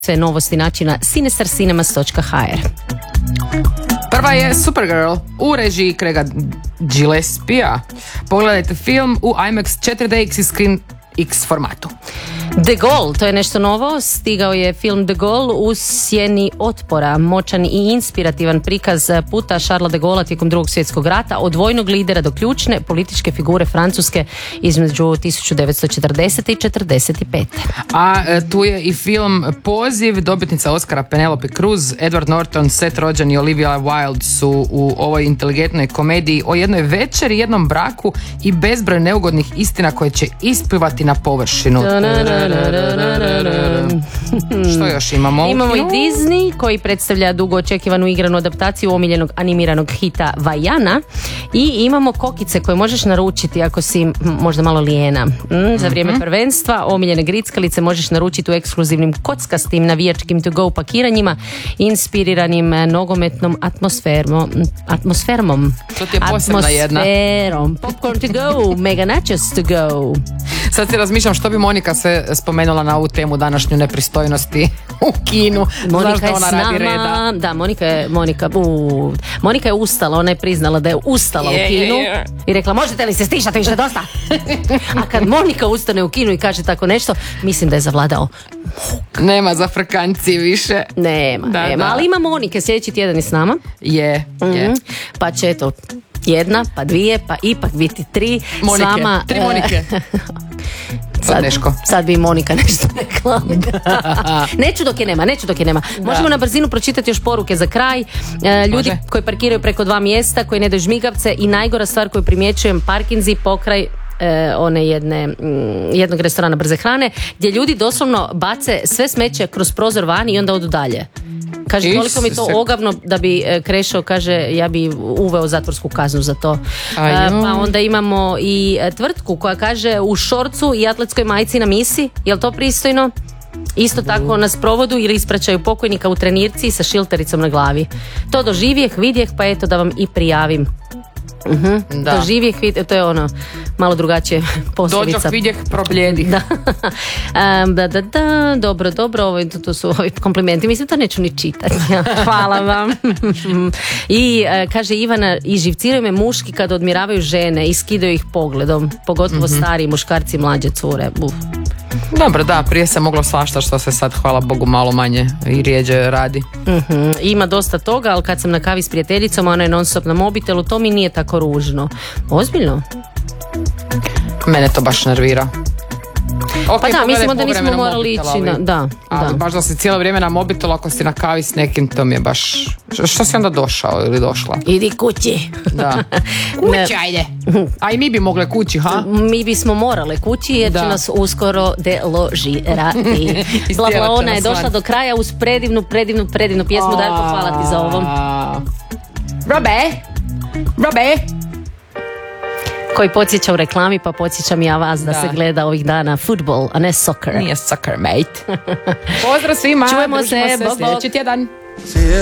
Sve novosti naći na sinistercinemas.hr. Prva je Supergirl u režiji Craiga Gillespija. Pogledajte film u IMAX 4DX i Screen X formatu. De Gaulle, to je nešto novo. Stigao je film De Gaulle u sjeni otpora. Moćan i inspirativan prikaz puta Charlesa de Gaulle'a tijekom Drugog svjetskog rata, od vojnog lidera do ključne političke figure Francuske između 1940. i 1945. A tu je i film Poziv, dobitnica Oscara Penelope Cruz, Edward Norton, Seth Rogen i Olivia Wilde su u ovoj inteligentnoj komediji o jednoj večeri, jednom braku i bezbroj neugodnih istina koje će isplivati na površinu. Što još imamo? Imamo i Disney koji predstavlja dugo očekivanu igranu adaptaciju omiljenog animiranog hita Vajana, i imamo kokice koje možeš naručiti ako si možda malo lijena. Za vrijeme prvenstva omiljene grickalice možeš naručiti u ekskluzivnim kockastim navijačkim to go pakiranjima inspiriranim nogometnom atmosferom. To ti je posebna jedna. Popcorn to go, mega nachos to go. Sad si razmišljam što bi Monika se spomenula na ovu temu današnju nepristojnosti u kinu. Monika je ona s radi nama. reda. Da, Monika je ustala, ona je priznala da je ustala u kinu i rekla možete li se stišati više dosta. A kad Monika ustane u kinu i kaže tako nešto, mislim da je zavladao. Nema za frkanciji više. Nema. Ali ima Monike, sljedeći tjedan je s nama. Je. Pa će eto jedna, pa dvije, pa ipak biti tri. Monike, s vama, 3 Monike. Sad bi Monika nešto rekla. Neću dok je nema. Možemo na brzinu pročitati još poruke za kraj. Ljudi koji parkiraju preko 2 mjesta, koji ne daju žmigavce, i najgora stvar koju primjećujem, parkinzi pokraj one jednog restorana brze hrane, gdje ljudi doslovno bace sve smeće kroz prozor van i onda odu dalje. Kaže, toliko mi to ogavno da bi Krešo, kaže, ja bi uveo zatvorsku kaznu za to. Pa onda imamo i tvrtku koja kaže u šorcu i atletskoj majici na misi. Je li to pristojno? Isto tako nas provodu ili ispraćaju pokojnika u trenirci sa šiltericom na glavi. To doživjeh, vidjeh, pa eto da vam i prijavim. Doživjeh, to je ono malo drugačije poslovica. Dođoh, vidjeh, probljedih. Dobro, to su ovi komplimenti, mislim to neću ni čitati. Hvala vam. I kaže Ivana, i živciraju me muški kad odmiravaju žene i skidaju ih pogledom, pogotovo stariji muškarci i mlađe cure. Dobro, da, prije se moglo svašta, što se sad, hvala Bogu, malo manje i rijeđe radi. Ima dosta toga, ali kad sam na kavi s prijateljicom, ona je non stop na mobitelu, to mi nije tako ružno. Ozbiljno? Mene to baš nervira. Pa da, mislim da nismo morali ići da. Baš da si cijelo vrijeme na mobitelu, ako si na kavi s nekim, to mi je baš... Što si onda došao ili došla? Idi kući. Da. Kući, ajde. A i mi bi mogle kući, ha? Mi bismo morale kući jer će nas uskoro deložirati. Ona je došla do kraja uz predivnu pjesmu. Darko, hvala ti za ovo. Robe! Koji podsjeća u reklami, pa podsjećam ja vas da se gleda ovih dana futbol, a ne soccer. Nije soccer, mate. Pozdrav svima. Čujemo se, sljedeći tjedan.